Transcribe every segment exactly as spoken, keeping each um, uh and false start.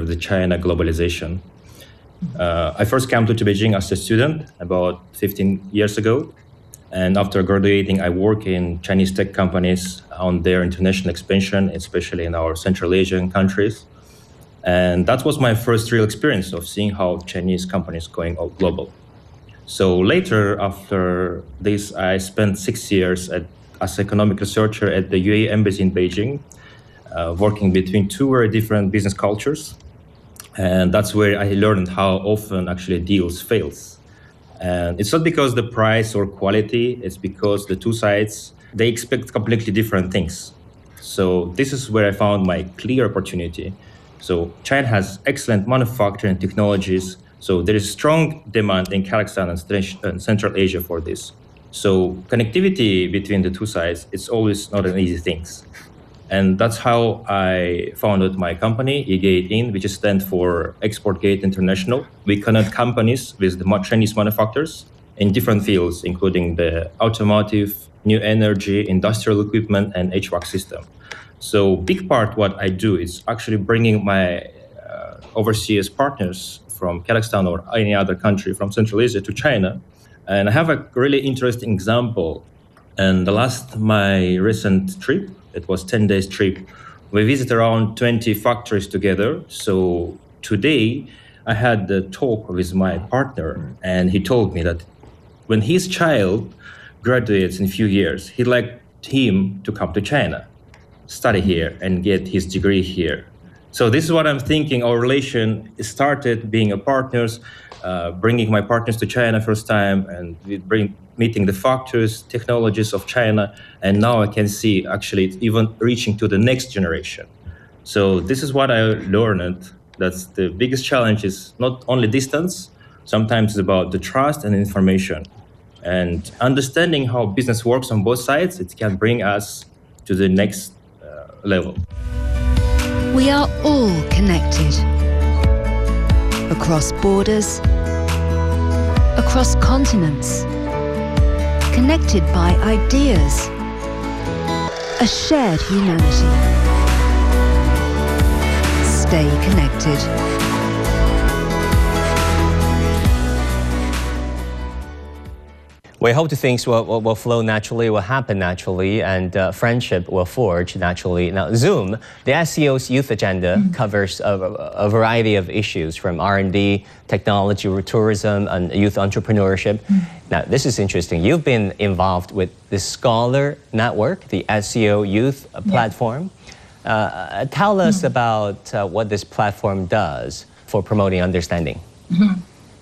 the China globalization. Uh, I first came to, to Beijing as a student about fifteen years ago. And after graduating, I work in Chinese tech companies on their international expansion, especially in our Central Asian countries. And that was my first real experience of seeing how Chinese companies going global. So later, after this, I spent six years at, as economic researcher at the U A E Embassy in Beijing, uh, working between two very different business cultures. And that's where I learned how often actually deals fails. And it's not because the price or quality, it's because the two sides, they expect completely different things. So this is where I found my clear opportunity. So China has excellent manufacturing technologies. So there is strong demand in Kazakhstan and Central Asia for this. So connectivity between the two sides, it's always not an easy thing. And that's how I founded my company, eGate In, which stands for Export Gate International. We connect companies with the Chinese manufacturers in different fields, including the automotive, new energy, industrial equipment, and H V A C system. So big part what I do is actually bringing my uh, overseas partners from Kazakhstan or any other country from Central Asia to China. And I have a really interesting example. And the last, my recent trip, it was ten days trip. We visited around twenty factories together. So today I had the talk with my partner, and he told me that when his child graduates in a few years, he'd like him to come to China, study here and get his degree here. So this is what I'm thinking. Our relation started being a partners, uh, bringing my partners to China first time, and we bring meeting the factors, technologies of China, and now I can see actually it's even reaching to the next generation. So this is what I learned. That's the biggest challenge is not only distance, sometimes it's about the trust and information. And understanding how business works on both sides, it can bring us to the next uh, level. We are all connected. Across borders, across continents, connected by ideas, a shared humanity. Stay connected. We hope things will, will, will flow naturally, will happen naturally, and uh, friendship will forge naturally. Now, Zoom, the S C O's youth agenda, mm-hmm. covers a, a variety of issues from R and D, technology, tourism, and youth entrepreneurship. Mm-hmm. Now, this is interesting. You've been involved with the Scholar Network, the S C O youth platform. Yeah. Uh, tell us mm-hmm. about uh, what this platform does for promoting understanding. Mm-hmm.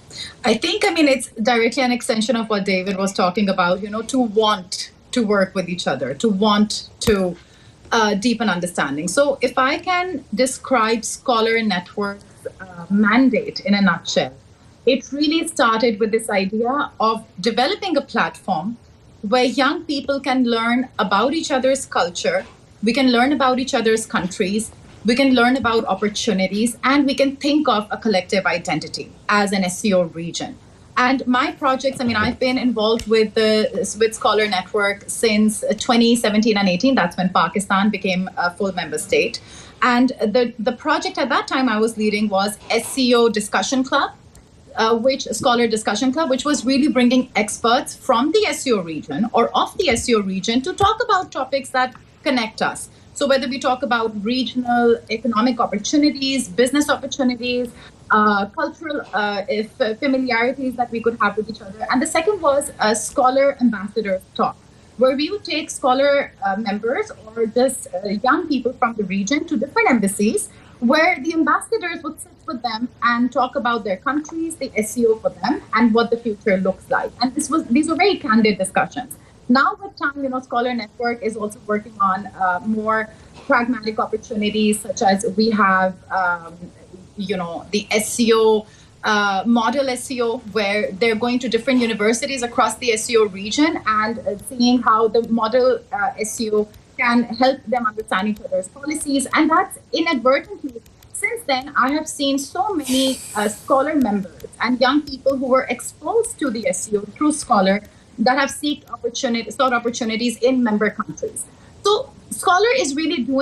I think, I mean, it's directly an extension of what David was talking about, you know, to want to work with each other, to want to uh, deepen understanding. So if I can describe Scholar Network's uh, mandate in a nutshell, it really started with this idea of developing a platform where young people can learn about each other's culture, we can learn about each other's countries, we can learn about opportunities, and we can think of a collective identity as an S C O region. And my projects, I mean, I've been involved with the with Scholar Network since twenty seventeen and eighteen. That's when Pakistan became a full member state. And the, the project at that time I was leading was S C O Discussion Club, uh, which Scholar Discussion Club, which was really bringing experts from the S C O region or of the S C O region to talk about topics that connect us. So whether we talk about regional economic opportunities, business opportunities, uh, cultural uh, if, uh, familiarities that we could have with each other. And the second was a Scholar Ambassador Talk, where we would take Scholar uh, members or just uh, young people from the region to different embassies, where the ambassadors would sit with them and talk about their countries, the S C O for them, and what the future looks like. And this was these were very candid discussions. Now with time, you know, Scholar Network is also working on uh, more pragmatic opportunities, such as we have, um, you know, the S C O, uh, model S C O, where they're going to different universities across the S C O region and uh, seeing how the model uh, S C O can help them understand each other's policies. And that's inadvertently, since then, I have seen so many uh, Scholar members and young people who were exposed to the S C O through Scholar that have sought opportunity, sought opportunities in member countries. So Scholar is really doing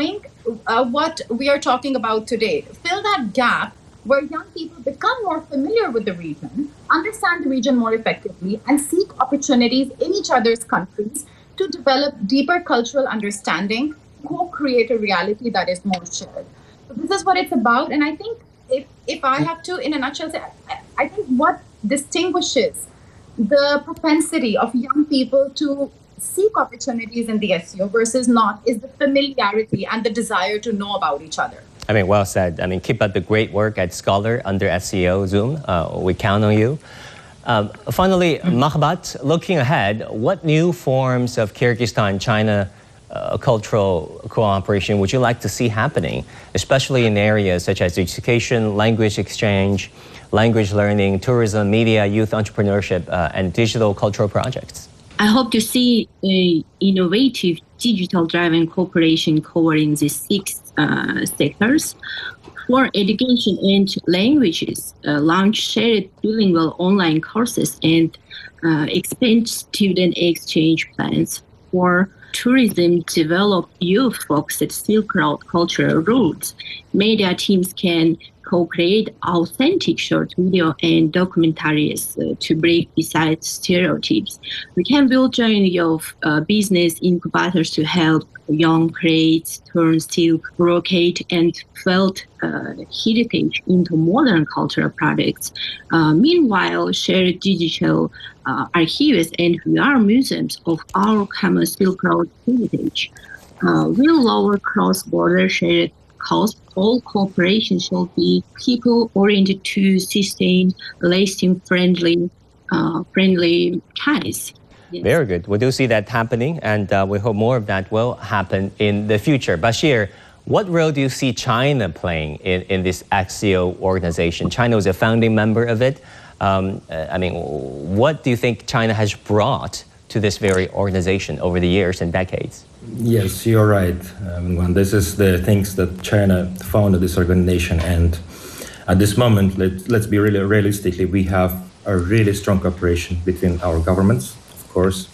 uh, what we are talking about today. Fill that gap where young people become more familiar with the region, understand the region more effectively, and seek opportunities in each other's countries to develop deeper cultural understanding, co-create a reality that is more shared. So this is what it's about. And I think if, if I have to, in a nutshell, say, I, I think what distinguishes the propensity of young people to seek opportunities in the S E O versus not is the familiarity and the desire to know about each other. I mean, well said. I mean, keep up the great work at Scholar under S E O Zoom. Uh, we count on you. Um, finally, mm-hmm. Mahbat, looking ahead, what new forms of Kyrgyzstan-China uh, cultural cooperation would you like to see happening, especially in areas such as education, language exchange, language learning, tourism, media, youth entrepreneurship, uh, and digital cultural projects? I hope to see uh, innovative digital-driven cooperation covering these six uh, sectors. For education and languages, uh, launch shared bilingual online courses and uh, expand student exchange plans. For tourism, develop youth-focused Silk Road cultural routes. Media teams can co-create authentic short video and documentaries uh, to break beside stereotypes. We can build jointly of uh, business incubators to help young create turn silk, brocade, and felt uh, heritage into modern cultural products. Uh, meanwhile, share digital uh, archives and V R museums of our common Silk Road heritage. Uh, will lower cross-border shared costs. All cooperation should be people-oriented to sustain lasting friendly, uh, friendly ties. Yes. Very good. We do see that happening, and uh, we hope more of that will happen in the future. Bashir, what role do you see China playing in, in this Axio organization? China was a founding member of it. Um, uh, I mean, what do you think China has brought to this very organization over the years and decades? Yes, you're right. Um, this is the things that China founded this organization, and at this moment, let, let's be really realistically, we have a really strong cooperation between our governments, of course.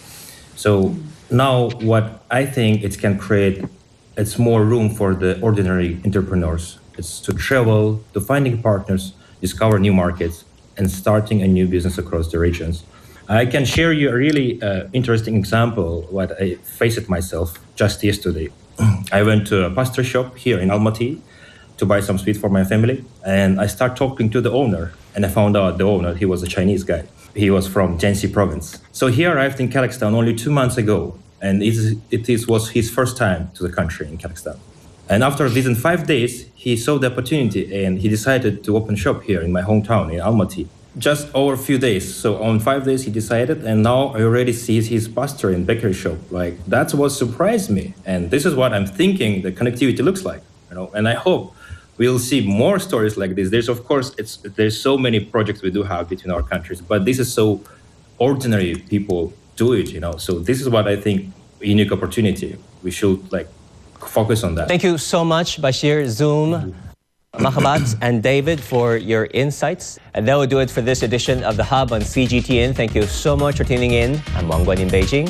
So now what I think it can create, it's more room for the ordinary entrepreneurs. It's to travel, to finding partners, discover new markets, and starting a new business across the regions. I can share you a really uh, interesting example, what I faced myself just yesterday. I went to a pastry shop here in Almaty to buy some sweets for my family, and I start talking to the owner, and I found out the owner, he was a Chinese guy. He was from Jiangxi province. So he arrived in Kazakhstan only two months ago, and it, is, it is, was his first time to the country in Kazakhstan. And after within five days, he saw the opportunity and he decided to open shop here in my hometown in Almaty. Just over a few days. So on five days he decided, and now I already see his pastry and bakery shop. Like, that's what surprised me. And this is what I'm thinking the connectivity looks like, you know, and I hope we'll see more stories like this. There's, of course, it's there's so many projects we do have between our countries, but this is so ordinary people do it, you know. So this is what I think a unique opportunity. We should like focus on that. Thank you so much, Bashir, Zoom, Mahbat, and David for your insights. And that will do it for this edition of The Hub on C G T N. Thank you so much for tuning in. I'm Wang Guan in Beijing.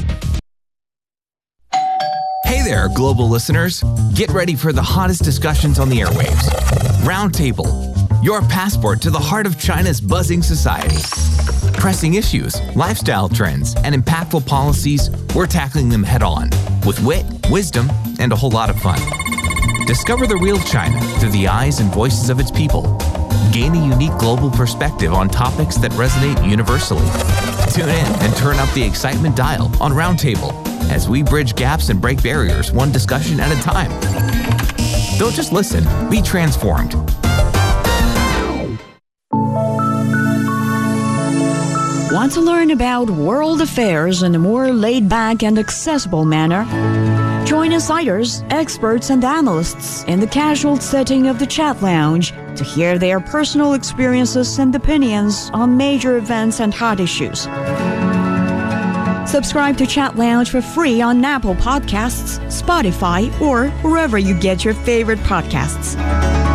Hey there, global listeners. Get ready for the hottest discussions on the airwaves. Roundtable, your passport to the heart of China's buzzing society. Pressing issues, lifestyle trends, and impactful policies, we're tackling them head on with wit, wisdom, and a whole lot of fun. Discover the real China through the eyes and voices of its people. Gain a unique global perspective on topics that resonate universally. Tune in and turn up the excitement dial on Roundtable as we bridge gaps and break barriers one discussion at a time. Don't just listen, be transformed. Want to learn about world affairs in a more laid-back and accessible manner? Join insiders, experts, and analysts in the casual setting of the Chat Lounge to hear their personal experiences and opinions on major events and hot issues. Subscribe to Chat Lounge for free on Apple Podcasts, Spotify, or wherever you get your favorite podcasts.